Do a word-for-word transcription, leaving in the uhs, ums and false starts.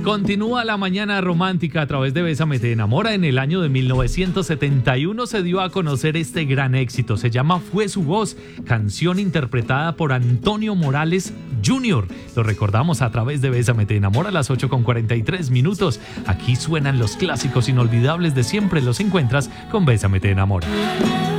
Continúa la mañana romántica a través de Bésame te enamora. En el año de mil novecientos setenta y uno se dio a conocer este gran éxito. Se llama Fue su voz, canción interpretada por Antonio Morales junior Lo recordamos a través de Bésame te enamora a las ocho con cuarenta y tres minutos. Aquí suenan los clásicos inolvidables de siempre. Los encuentras con Bésame te enamora.